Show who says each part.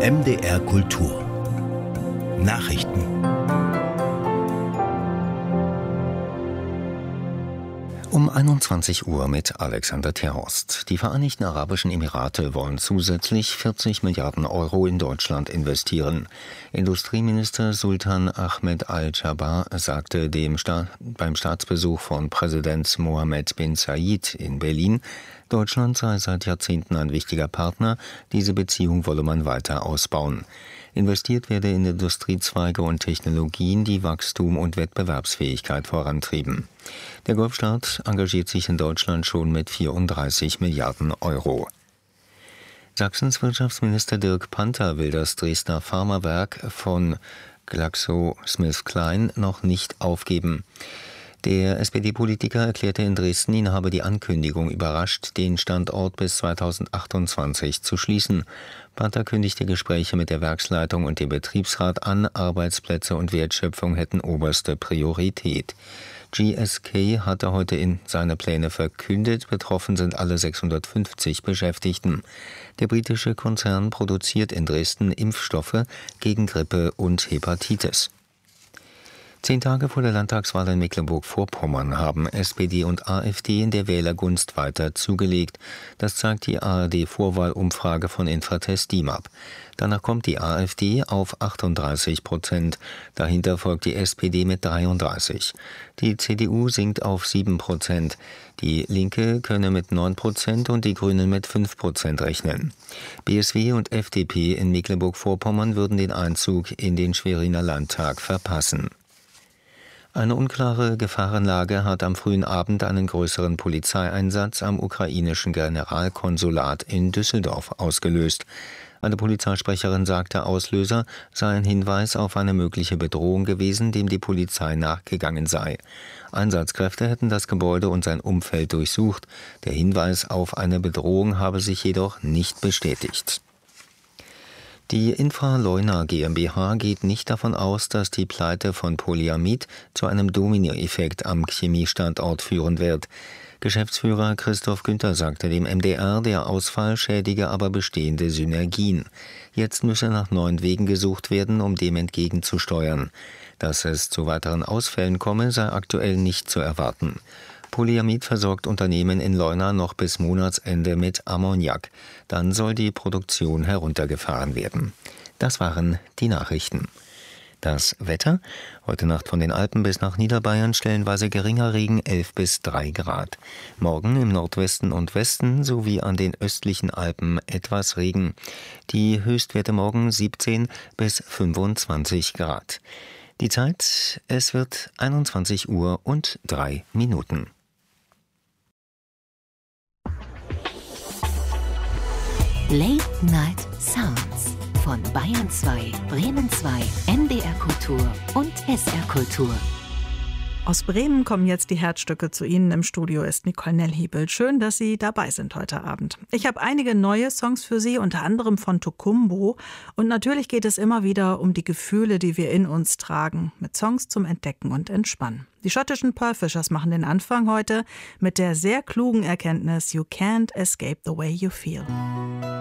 Speaker 1: MDR Kultur Nachrichten. Um 21 Uhr mit Alexander Terhorst. Die Vereinigten Arabischen Emirate wollen zusätzlich 40 Milliarden Euro in Deutschland investieren. Industrieminister Sultan Ahmed Al-Jaber sagte beim Staatsbesuch von Präsident Mohammed bin Zayed in Berlin, Deutschland sei seit Jahrzehnten ein wichtiger Partner, diese Beziehung wolle man weiter ausbauen. Investiert werde in Industriezweige und Technologien, die Wachstum und Wettbewerbsfähigkeit vorantrieben. Der Golfstaat engagiert sich in Deutschland schon mit 34 Milliarden Euro. Sachsens Wirtschaftsminister Dirk Panther will das Dresdner Pharmawerk von GlaxoSmithKline noch nicht aufgeben. Der SPD-Politiker erklärte in Dresden, ihn habe die Ankündigung überrascht, den Standort bis 2028 zu schließen. Panther kündigte Gespräche mit der Werksleitung und dem Betriebsrat an, Arbeitsplätze und Wertschöpfung hätten oberste Priorität. GSK hatte heute seine Pläne verkündet, betroffen sind alle 650 Beschäftigten. Der britische Konzern produziert in Dresden Impfstoffe gegen Grippe und Hepatitis. 10 Tage vor der Landtagswahl in Mecklenburg-Vorpommern haben SPD und AfD in der Wählergunst weiter zugelegt. Das zeigt die ARD-Vorwahlumfrage von Infratest DIMAP. Danach kommt die AfD auf 38%. Dahinter folgt die SPD mit 33%. Die CDU sinkt auf 7%. Die Linke könne mit 9% und die Grünen mit 5% rechnen. BSW und FDP in Mecklenburg-Vorpommern würden den Einzug in den Schweriner Landtag verpassen. Eine unklare Gefahrenlage hat am frühen Abend einen größeren Polizeieinsatz am ukrainischen Generalkonsulat in Düsseldorf ausgelöst. Eine Polizeisprecherin sagte, Auslöser sei ein Hinweis auf eine mögliche Bedrohung gewesen, dem die Polizei nachgegangen sei. Einsatzkräfte hätten das Gebäude und sein Umfeld durchsucht. Der Hinweis auf eine Bedrohung habe sich jedoch nicht bestätigt. Die Infra-Leuna GmbH geht nicht davon aus, dass die Pleite von Polyamid zu einem Dominoeffekt am Chemiestandort führen wird. Geschäftsführer Christoph Günther sagte dem MDR, der Ausfall schädige aber bestehende Synergien. Jetzt müsse nach neuen Wegen gesucht werden, um dem entgegenzusteuern. Dass es zu weiteren Ausfällen komme, sei aktuell nicht zu erwarten. Polyamid versorgt Unternehmen in Leuna noch bis Monatsende mit Ammoniak. Dann soll die Produktion heruntergefahren werden. Das waren die Nachrichten. Das Wetter: Heute Nacht von den Alpen bis nach Niederbayern stellenweise geringer Regen, 11 bis 3 Grad. Morgen im Nordwesten und Westen sowie an den östlichen Alpen etwas Regen. Die Höchstwerte morgen 17 bis 25 Grad. Die Zeit: Es wird 21 Uhr und 3 Minuten.
Speaker 2: Late Night Sounds von Bayern 2, Bremen 2, MDR Kultur und SR Kultur.
Speaker 3: Aus Bremen kommen jetzt die Herzstücke zu Ihnen. Im Studio ist Nicole Nellhiebel. Schön, dass Sie dabei sind heute Abend. Ich habe einige neue Songs für Sie, unter anderem von Tokumbo. Und natürlich geht es immer wieder um die Gefühle, die wir in uns tragen, mit Songs zum Entdecken und Entspannen. Die schottischen Pearlfishers machen den Anfang heute mit der sehr klugen Erkenntnis You can't escape the way you feel.